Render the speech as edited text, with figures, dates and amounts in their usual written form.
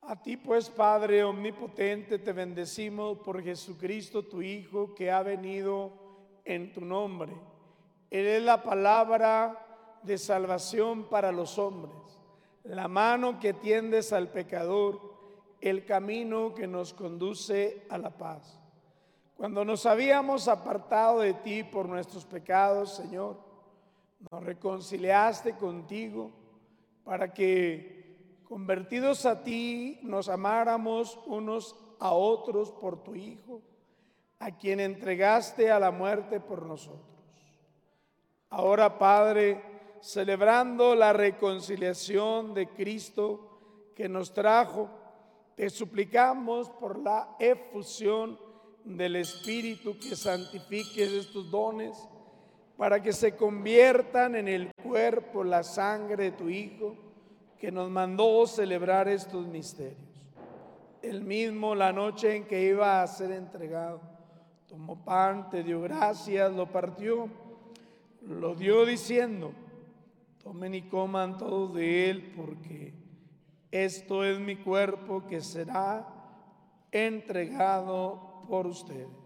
A ti pues, Padre omnipotente, te bendecimos por Jesucristo, tu Hijo, que ha venido en tu nombre. Él es la palabra de salvación para los hombres, la mano que tiendes al pecador, el camino que nos conduce a la paz. Cuando nos habíamos apartado de ti por nuestros pecados, Señor, nos reconciliaste contigo para que, convertidos a ti, nos amáramos unos a otros por tu Hijo, a quien entregaste a la muerte por nosotros. Ahora, Padre, celebrando la reconciliación de Cristo que nos trajo, te suplicamos por la efusión del Espíritu que santifiques estos dones para que se conviertan en el cuerpo, la sangre de tu Hijo, que nos mandó celebrar estos misterios. Él mismo, la noche en que iba a ser entregado, tomó pan, te dio gracias, lo partió, lo dio diciendo: tomen y coman todos de él, porque esto es mi cuerpo que será entregado por ustedes.